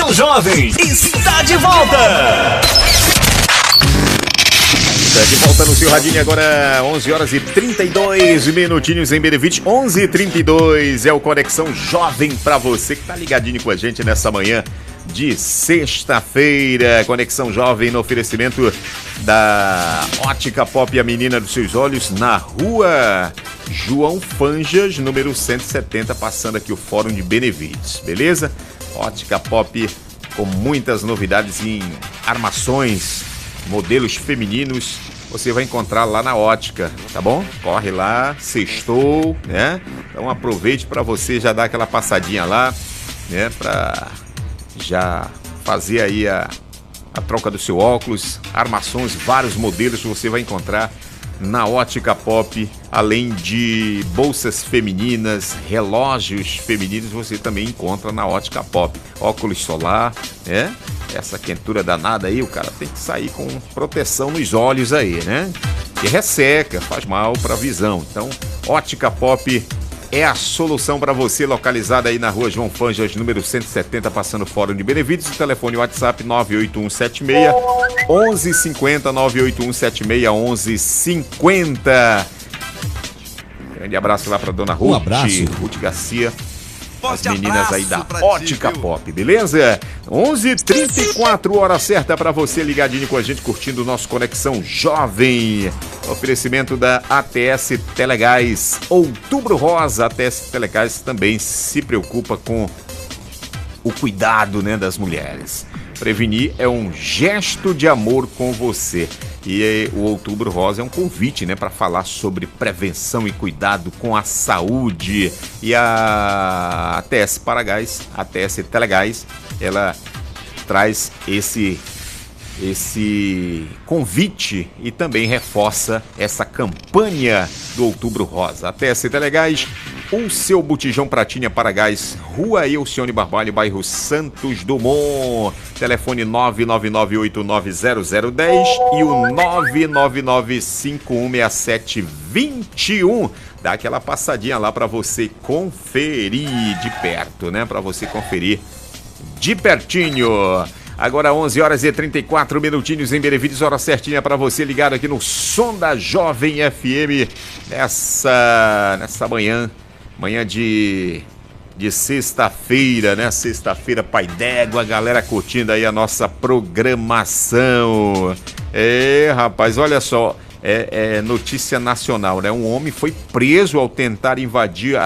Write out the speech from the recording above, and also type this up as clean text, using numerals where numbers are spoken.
Conexão Jovem está de volta. Está de volta no seu radinho agora, 11 horas e 32 minutinhos em Benefite. 11h32 é o Conexão Jovem para você que tá ligadinho com a gente nessa manhã de sexta-feira. Conexão Jovem no oferecimento da Ótica Pop, a menina dos seus olhos, na rua João Fanjas, número 170, passando aqui o Fórum de Benevides, beleza? Ótica Pop com muitas novidades em armações, modelos femininos, você vai encontrar lá na Ótica, tá bom? Corre lá, sextou, né? Então aproveite para você já dar aquela passadinha lá, né? Para já fazer aí a troca do seu óculos, armações, vários modelos que você vai encontrar na Ótica Pop, além de bolsas femininas, relógios femininos, você também encontra na Ótica Pop. Óculos solar, né? Essa quentura danada aí, o cara tem que sair com proteção nos olhos aí, né? Que resseca, faz mal para a visão. Então, Ótica Pop é a solução para você, localizada aí na rua João Fanjas, número 170, passando Fórum de Benevides. O telefone WhatsApp 98176-1150, 98176-1150. Grande abraço lá para dona Ruth, Ruth Garcia, as meninas aí da Ótica Pop, beleza? 11h34, hora certa para você ligadinho com a gente, curtindo o nosso Conexão Jovem. Oferecimento da ATS Telegás, Outubro Rosa. A ATS Telegás também se preocupa com o cuidado, né, das mulheres. Prevenir é um gesto de amor com você. E o Outubro Rosa é um convite, né, para falar sobre prevenção e cuidado com a saúde. E a ATS Paragás, a ATS Telegás, ela traz esse convite e também reforça essa campanha do Outubro Rosa. ATS Telegás, o seu botijão Pratinha Paragás, Rua Elcione Barbalho, bairro Santos Dumont. Telefone 999890010 e o 999516721. Dá aquela passadinha lá para você conferir de perto, né? Para você conferir de pertinho. Agora 11 horas e 34 minutinhos em Benevides, hora certinha para você ligado aqui no som da Jovem FM nessa manhã de sexta-feira, né? Sexta-feira, pai d'égua, galera curtindo aí a nossa programação. Rapaz, olha só, é notícia nacional, né? Um homem foi preso ao tentar invadir a